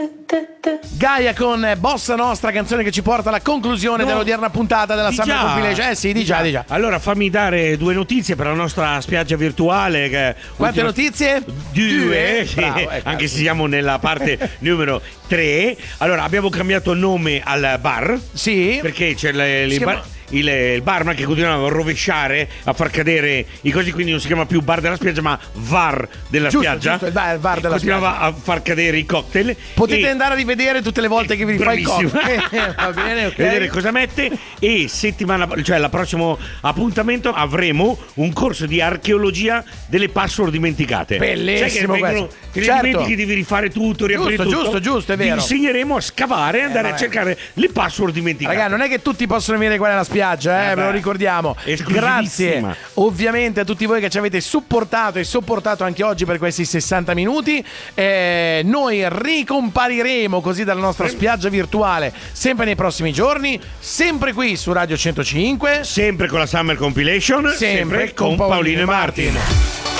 Gaia con Bossa Nostra, canzone che ci porta alla conclusione dell'odierna puntata della Summer Compilation. Sì, di già. Allora fammi dare 2 notizie per la nostra spiaggia virtuale. Quante notizie? 2, sì, bravo, anche se siamo nella parte numero 3. Allora abbiamo cambiato nome al bar. Sì. Perché c'è il barman che continuava a rovesciare, a far cadere i cosi, quindi non si chiama più bar della spiaggia ma VAR della spiaggia. Giusto, il bar della continuava spiaggia. a far cadere i cocktail. Potete andare a rivedere tutte le volte che vi fai il cocktail. Va bene, ok. Vedere cosa mette. E il prossimo appuntamento avremo un corso di archeologia delle password dimenticate. Bellissimo, che dimentichi, devi rifare tutto, riaprire tutto. Giusto, è vero. Vi insegneremo a scavare e andare a cercare le password dimenticate. Raga, non è che tutti possono venire qua nella spiaggia, ve lo ricordiamo. Grazie ovviamente a tutti voi che ci avete supportato e sopportato anche oggi per questi 60 minuti. Noi ricompariremo così dalla nostra spiaggia virtuale sempre nei prossimi giorni, sempre qui su Radio 105, sempre con la Summer Compilation, sempre con Paolino e Martin.